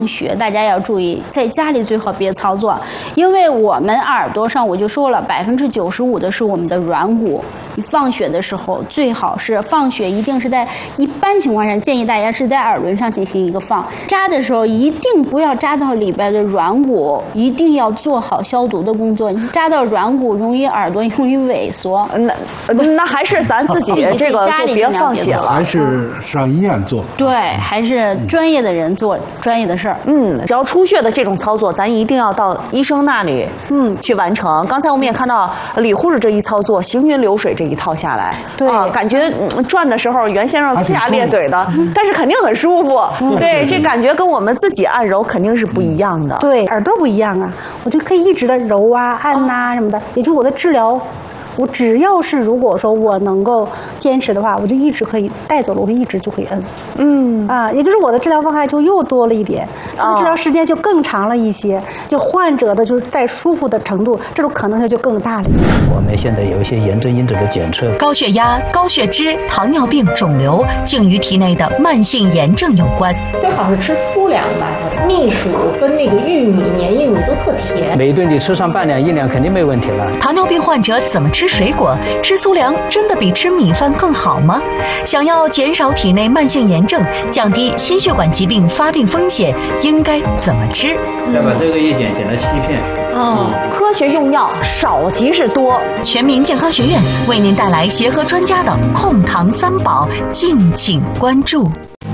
学大家要注意，在家里最好别操作，因为我们耳朵上我就说了，95%的是我们的软骨。你放血的时候，最好是放血一定是在一般情况下，建议大家是在耳轮上进行一个放。扎的时候一定不要扎到里边的软骨，一定要做好消毒的工作。你扎到软骨，容易耳朵容易萎缩。 那还是咱自己这个就别放血了， 还是上医院做。 对，还是专业的人做专业的事儿。 只要出血的这种操作，咱一定要到医生那里去完成。刚才我们也看到李护士这一操作，行云流水这一套下来， 对， 感觉转的时候袁先生呲牙咧嘴的，但是肯定很舒服。对，这感觉跟我们自己按揉肯定是不一样的。 对，耳朵不一样啊，我就可以一直的揉啊、按呐什么的，也就是我的治疗。我只要是如果说我能够坚持的话，我就一直可以带走了，我会一直就可以摁。也就是我的治疗方案就又多了一点，治疗时间就更长了一些，就患者的就是在舒服的程度，这种可能性就更大了一些。 我们现在有一些炎症因子的检测， 高血压、高血脂、糖尿病、肿瘤，竟与体内的慢性炎症有关。 最好是吃粗粮吧，蜜薯跟那个玉米、黏玉米都特甜。 每顿你吃上半两1两肯定没问题了。 糖尿病患者怎么吃水果？吃粗粮真的比吃米饭更好吗？想要减少体内慢性炎症，降低心血管疾病发病风险，应该怎么吃？ 再把这个一剪了7片。 科学用药，少即是多。 全民健康学院为您带来协和专家的控糖3宝，敬请关注。